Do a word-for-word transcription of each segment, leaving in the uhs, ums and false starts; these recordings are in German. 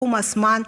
Thomas Mann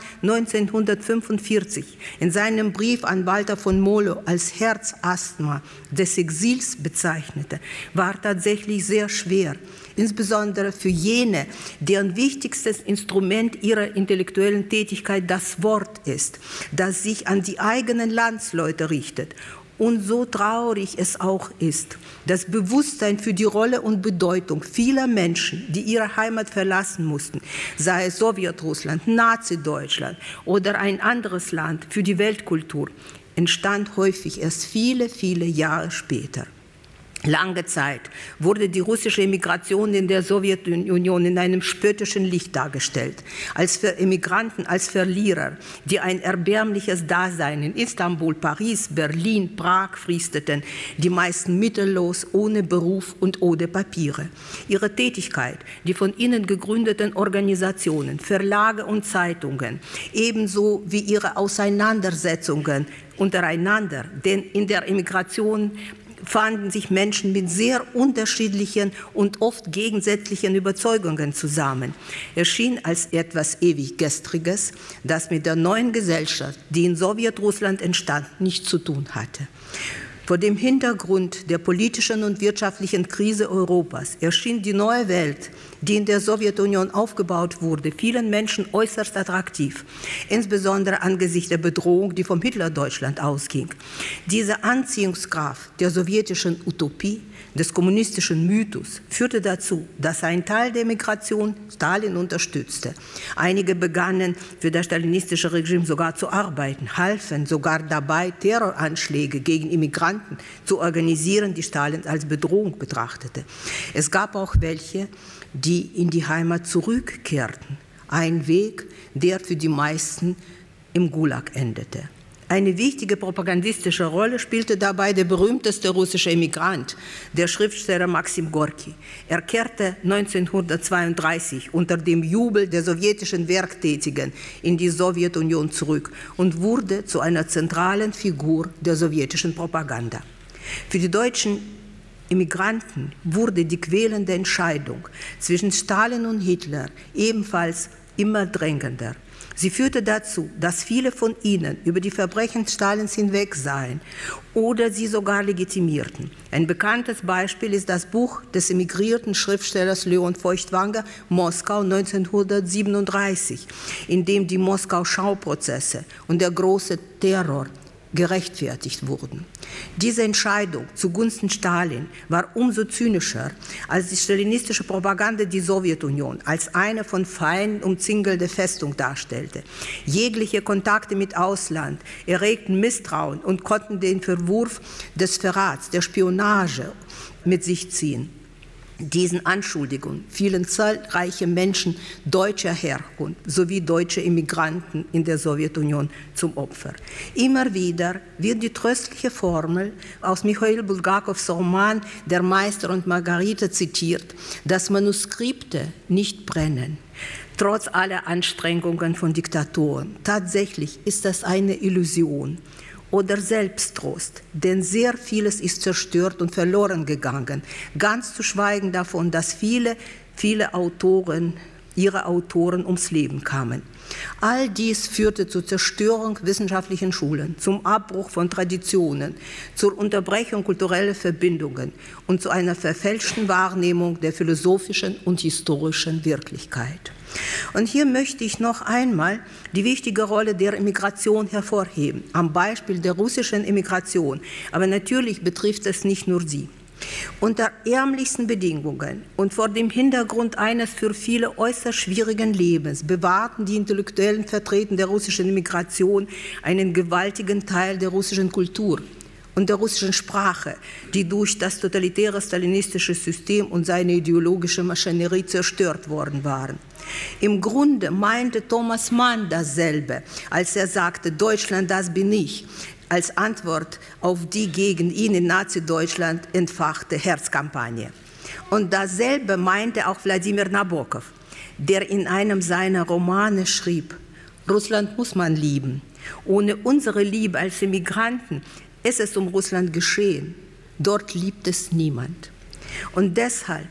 neunzehnhundertfünfundvierzig in seinem Brief an Walter von Molo als Herzasthma des Exils bezeichnete, war tatsächlich sehr schwer, insbesondere für jene, deren wichtigstes Instrument ihrer intellektuellen Tätigkeit das Wort ist, das sich an die eigenen Landsleute richtet. Und so traurig es auch ist, das Bewusstsein für die Rolle und Bedeutung vieler Menschen, die ihre Heimat verlassen mussten, sei es Sowjetrussland, Nazi-Deutschland oder ein anderes Land, für die Weltkultur, entstand häufig erst viele, viele Jahre später. Lange Zeit wurde die russische Emigration in der Sowjetunion in einem spöttischen Licht dargestellt, als für Emigranten, als Verlierer, die ein erbärmliches Dasein in Istanbul, Paris, Berlin, Prag fristeten, die meisten mittellos, ohne Beruf und ohne Papiere. Ihre Tätigkeit, die von ihnen gegründeten Organisationen, Verlage und Zeitungen, ebenso wie ihre Auseinandersetzungen untereinander, denn in der Emigration fanden sich Menschen mit sehr unterschiedlichen und oft gegensätzlichen Überzeugungen zusammen. Er schien als etwas ewig Gestriges, das mit der neuen Gesellschaft, die in Sowjetrussland entstand, nichts zu tun hatte. Vor dem Hintergrund der politischen und wirtschaftlichen Krise Europas erschien die neue Welt, die in der Sowjetunion aufgebaut wurde, vielen Menschen äußerst attraktiv, insbesondere angesichts der Bedrohung, die vom Hitlerdeutschland ausging. Diese Anziehungskraft der sowjetischen Utopie, des kommunistischen Mythos, führte dazu, dass ein Teil der Migration Stalin unterstützte. Einige begannen für das stalinistische Regime sogar zu arbeiten, halfen sogar dabei, Terroranschläge gegen Immigranten zu organisieren, die Stalin als Bedrohung betrachtete. Es gab auch welche, die in die Heimat zurückkehrten. Ein Weg, der für die meisten im Gulag endete. Eine wichtige propagandistische Rolle spielte dabei der berühmteste russische Emigrant, der Schriftsteller Maxim Gorki. Er kehrte neunzehnhundertzweiunddreißig unter dem Jubel der sowjetischen Werktätigen in die Sowjetunion zurück und wurde zu einer zentralen Figur der sowjetischen Propaganda. Für die deutschen Immigranten wurde die quälende Entscheidung zwischen Stalin und Hitler ebenfalls immer drängender. Sie führte dazu, dass viele von ihnen über die Verbrechen Stalins hinwegsahen oder sie sogar legitimierten. Ein bekanntes Beispiel ist das Buch des emigrierten Schriftstellers Leon Feuchtwanger, Moskau neunzehnhundertsiebenunddreißig, in dem die Moskau-Schauprozesse und der große Terror gerechtfertigt wurden. Diese Entscheidung zugunsten Stalin war umso zynischer, als die stalinistische Propaganda die Sowjetunion als eine von Feinden umzingelte Festung darstellte. Jegliche Kontakte mit Ausland erregten Misstrauen und konnten den Verwurf des Verrats, der Spionage mit sich ziehen. Diesen Anschuldigungen fielen zahlreiche Menschen deutscher Herkunft sowie deutsche Immigranten in der Sowjetunion zum Opfer. Immer wieder wird die tröstliche Formel aus Michail Bulgakows Roman Der Meister und Margarita zitiert, dass Manuskripte nicht brennen. Trotz aller Anstrengungen von Diktatoren. Tatsächlich ist das eine Illusion oder Selbsttrost, denn sehr vieles ist zerstört und verloren gegangen, ganz zu schweigen davon, dass viele, viele Autoren, ihre Autoren ums Leben kamen. All dies führte zur Zerstörung wissenschaftlichen Schulen, zum Abbruch von Traditionen, zur Unterbrechung kultureller Verbindungen und zu einer verfälschten Wahrnehmung der philosophischen und historischen Wirklichkeit. Und hier möchte ich noch einmal die wichtige Rolle der Emigration hervorheben, am Beispiel der russischen Emigration. Aber natürlich betrifft es nicht nur sie. Unter ärmlichsten Bedingungen und vor dem Hintergrund eines für viele äußerst schwierigen Lebens bewahrten die intellektuellen Vertreter der russischen Emigration einen gewaltigen Teil der russischen Kultur und der russischen Sprache, die durch das totalitäre stalinistische System und seine ideologische Maschinerie zerstört worden waren. Im Grunde meinte Thomas Mann dasselbe, als er sagte, Deutschland, das bin ich, als Antwort auf die gegen ihn in Nazi-Deutschland entfachte Herzkampagne. Und dasselbe meinte auch Wladimir Nabokov, der in einem seiner Romane schrieb, Russland muss man lieben. Ohne unsere Liebe als Emigranten ist es um Russland geschehen. Dort liebt es niemand. Und deshalb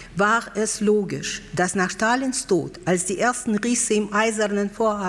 war es logisch, dass nach Stalins Tod, als die ersten Risse im eisernen Vorhang